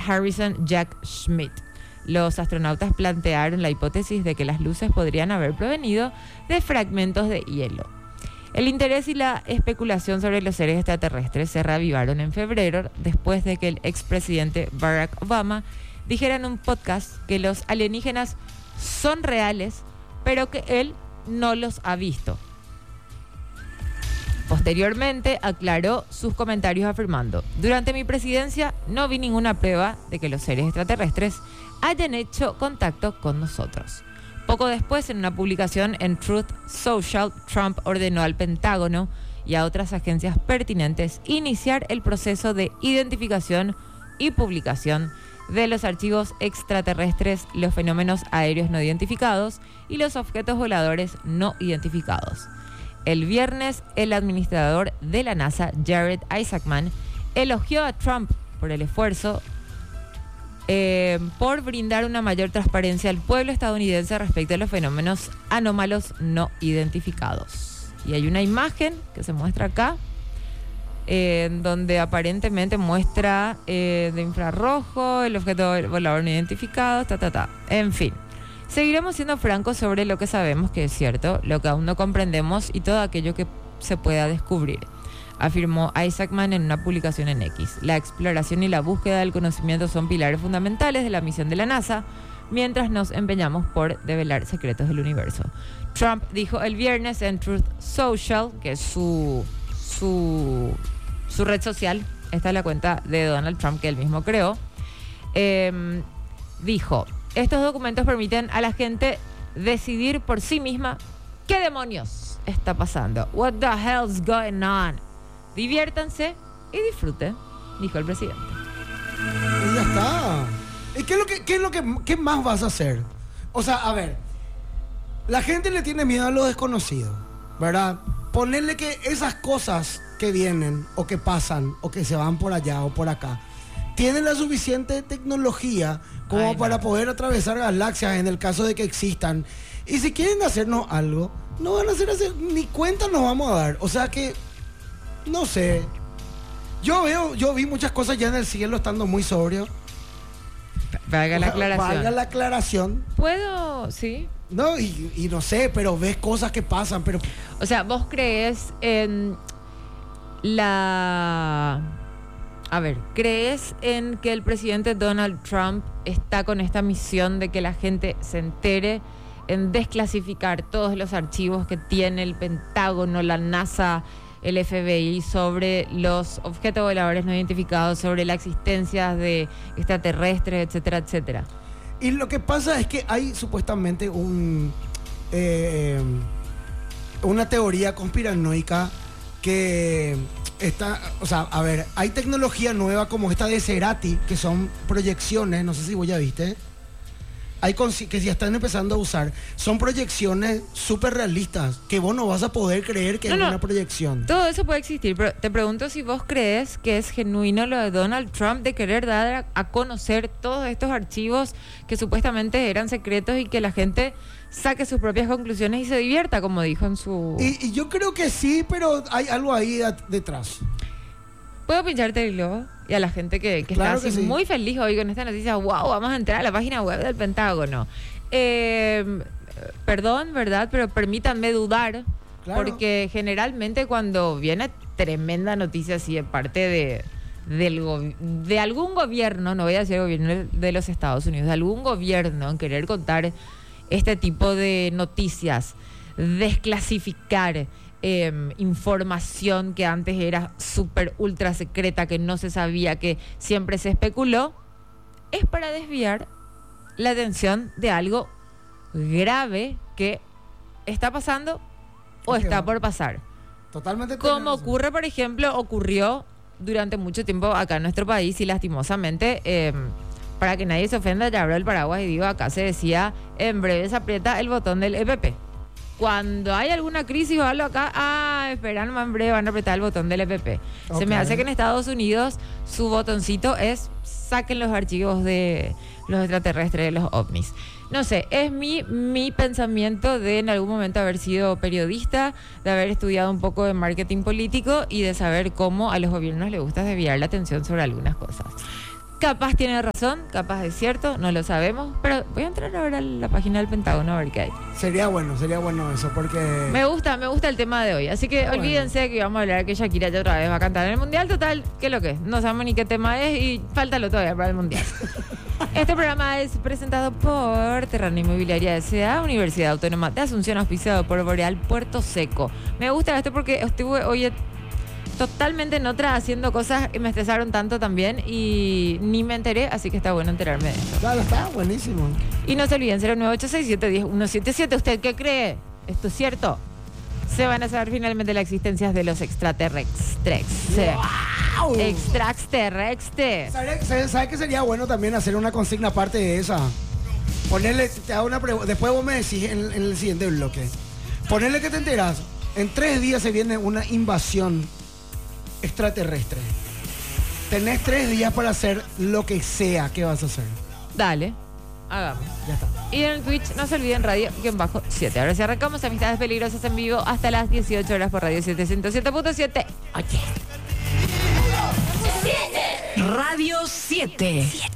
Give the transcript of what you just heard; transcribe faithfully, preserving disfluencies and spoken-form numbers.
Harrison Jack Schmitt. Los astronautas plantearon la hipótesis de que las luces podrían haber provenido de fragmentos de hielo. El interés y la especulación sobre los seres extraterrestres se reavivaron en febrero después de que el expresidente Barack Obama dijera en un podcast que los alienígenas son reales, pero que él no los ha visto. Posteriormente aclaró sus comentarios afirmando: durante mi presidencia no vi ninguna prueba de que los seres extraterrestres hayan hecho contacto con nosotros. Poco después, en una publicación en Truth Social, Trump ordenó al Pentágono y a otras agencias pertinentes iniciar el proceso de identificación y publicación de los archivos extraterrestres, los fenómenos aéreos no identificados y los objetos voladores no identificados. El viernes, el administrador de la NASA, Jared Isaacman, elogió a Trump por el esfuerzo eh, por brindar una mayor transparencia al pueblo estadounidense respecto a los fenómenos anómalos no identificados. Y hay una imagen que se muestra acá, eh, donde aparentemente muestra eh, de infrarrojo el objeto volador no identificado, ta, ta, ta. En fin. Seguiremos siendo francos sobre lo que sabemos que es cierto, lo que aún no comprendemos y todo aquello que se pueda descubrir, afirmó Isaacman en una publicación en X. La exploración y la búsqueda del conocimiento son pilares fundamentales de la misión de la NASA, mientras nos empeñamos por develar secretos del universo. Trump dijo el viernes en Truth Social, que es su, su, su red social, esta es la cuenta de Donald Trump que él mismo creó, eh, dijo: estos documentos permiten a la gente decidir por sí misma qué demonios está pasando. What the hell's going on? Diviértanse y disfruten, dijo el presidente. Y ya está. ¿Y qué es lo que, qué es lo que qué más vas a hacer? O sea, a ver, la gente le tiene miedo a lo desconocido, ¿verdad? Ponerle que esas cosas que vienen o que pasan o que se van por allá o por acá tienen la suficiente tecnología como Ay, para no. poder atravesar galaxias en el caso de que existan. Y si quieren hacernos algo, no van a hacer, hacer ni cuenta nos vamos a dar. O sea que, no sé. Yo veo, yo vi muchas cosas ya en el cielo estando muy sobrio. Valga la aclaración. Valga la aclaración. ¿Puedo? Sí. No, y, y no sé, pero ves cosas que pasan, pero... O sea, ¿vos crees en la... A ver, ¿crees en que el presidente Donald Trump está con esta misión de que la gente se entere, en desclasificar todos los archivos que tiene el Pentágono, la NASA, el F B I sobre los objetos voladores no identificados, sobre la existencia de extraterrestres, etcétera, etcétera? Y lo que pasa es que hay supuestamente un eh, una teoría conspiranoica que está, o sea, a ver, hay tecnología nueva como esta de Cerati, que son proyecciones, no sé si vos ya viste. Hay con, que ya están empezando a usar. Son proyecciones súper realistas que vos no vas a poder creer que no, es no, una proyección. Todo eso puede existir, pero te pregunto si vos crees que es genuino lo de Donald Trump de querer dar a, a conocer todos estos archivos que supuestamente eran secretos y que la gente saque sus propias conclusiones y se divierta, como dijo en su... Y, y yo creo que sí, pero hay algo ahí detrás. ¿Puedo pincharte el globo? Y a la gente que, que claro está así que sí. muy feliz hoy con esta noticia, wow, vamos a entrar a la página web del Pentágono. Eh, perdón, ¿verdad? Pero permítanme dudar, claro. Porque generalmente cuando viene tremenda noticia así de parte de, del go- de algún gobierno, no voy a decir gobierno de los Estados Unidos, de algún gobierno en querer contar este tipo de noticias, desclasificar Eh, información que antes era súper ultra secreta, que no se sabía, que siempre se especuló, es para desviar la atención de algo grave que está pasando o okay, está va. por pasar. Totalmente. Como ocurre, por ejemplo, ocurrió durante mucho tiempo acá en nuestro país y lastimosamente, eh, para que nadie se ofenda, ya abro el paraguas y digo, acá se decía, en breve se aprieta el botón del E P P. Cuando hay alguna crisis o algo acá, ah, esperan, en breve van a apretar el botón del E P P. Okay. Se me hace que en Estados Unidos su botoncito es saquen los archivos de los extraterrestres, de los ovnis. No sé, es mi, mi pensamiento de en algún momento haber sido periodista, de haber estudiado un poco de marketing político y de saber cómo a los gobiernos les gusta desviar la atención sobre algunas cosas. capaz tiene razón, capaz es cierto, no lo sabemos, pero voy a entrar ahora a la página del Pentágono a ver qué hay. Sería bueno, sería bueno eso, porque... Me gusta, me gusta el tema de hoy, así que Bueno. olvídense que vamos a hablar que Shakira ya otra vez va a cantar en el Mundial, total, ¿qué es lo que es? No sabemos ni qué tema es y fáltalo todavía para el Mundial. Este programa es presentado por Terrano Inmobiliaria S A, Universidad Autónoma de Asunción, auspiciado por Boreal Puerto Seco. Me gusta esto porque estuve hoy totalmente en otra haciendo cosas que me estresaron tanto también y ni me enteré, así que está bueno enterarme de esto. Claro, está buenísimo. Y no se olviden, cero nueve ocho seis siete uno cero uno siete siete. ¿Usted qué cree? ¿Esto es cierto? Se van a saber finalmente la existencia de los extraterrestres. ¡Wow! Extraterrestres. ¿Sabes sabe, sabe que sería bueno también hacer una consigna aparte de esa? Ponerle, te hago una pregunta, después vos me decís en, en el siguiente bloque. Ponerle que te enteras, en tres días se viene una invasión extraterrestre. Tenés tres días para hacer lo que sea que vas a hacer. Dale, hagamos. Ya está. Y en el Twitch, no se olviden, radio bajo siete. Ahora sí arrancamos Amistades Peligrosas en vivo hasta las dieciocho horas por Radio siete ciento siete punto siete. Oye. Radio siete.